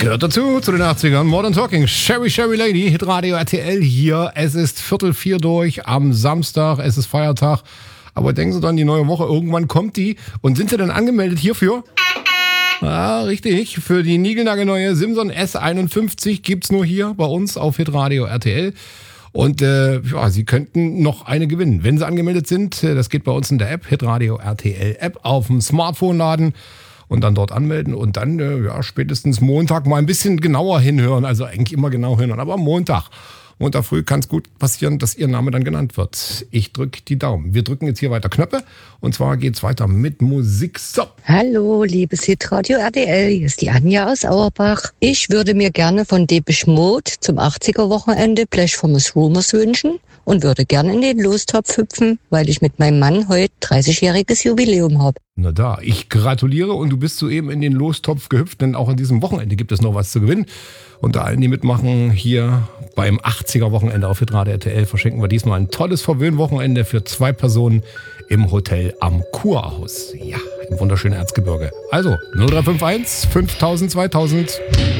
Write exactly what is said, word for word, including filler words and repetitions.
Gehört dazu, zu den achtzigern. Modern Talking, Sherry Sherry Lady, Hitradio R T L hier. Es ist Viertel vier durch am Samstag, es ist Feiertag. Aber denken Sie dann, die neue Woche, irgendwann kommt die. Und sind Sie denn angemeldet hierfür? Ja, richtig. Für die niegelnagelneue Simson S einundfünfzig gibt's nur hier bei uns auf Hitradio R T L. Und äh, ja, Sie könnten noch eine gewinnen, wenn Sie angemeldet sind. Das geht bei uns in der App, Hitradio R T L App, auf dem Smartphone laden und dann dort anmelden und dann äh, ja, spätestens Montag mal ein bisschen genauer hinhören. Also eigentlich immer genau hinhören, aber am Montag. Montag früh kann es gut passieren, dass Ihr Name dann genannt wird. Ich drücke die Daumen. Wir drücken jetzt hier weiter Knöpfe und zwar geht's weiter mit Musik. So. Hallo, liebes Hitradio R T L, hier ist die Anja aus Auerbach. Ich würde mir gerne von Depeche Mode zum achtziger-Wochenende Blech from the Rumors wünschen und würde gerne in den Lostopf hüpfen, weil ich mit meinem Mann heute dreißigjähriges Jubiläum habe. Na da, ich gratuliere und du bist soeben in den Lostopf gehüpft, denn auch an diesem Wochenende gibt es noch was zu gewinnen. Unter allen, die mitmachen, hier beim achtziger-Wochenende auf Hitradio R T L verschenken wir diesmal ein tolles Verwöhnwochenende für zwei Personen im Hotel am Kurhaus. Ja, im wunderschönen Erzgebirge. Also null drei fünf eins fünftausend zweitausend.